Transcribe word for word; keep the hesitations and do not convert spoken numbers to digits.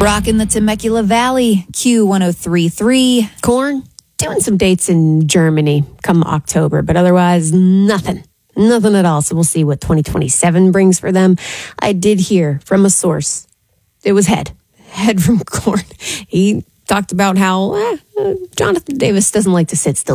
Rocking the Temecula Valley, Q one oh three point three. Korn, doing some dates in Germany come October, but otherwise nothing. Nothing at all. So we'll see what twenty twenty-seven brings for them. I did hear from a source. It was Head. Head from Korn. He talked about how eh, Jonathan Davis doesn't like to sit still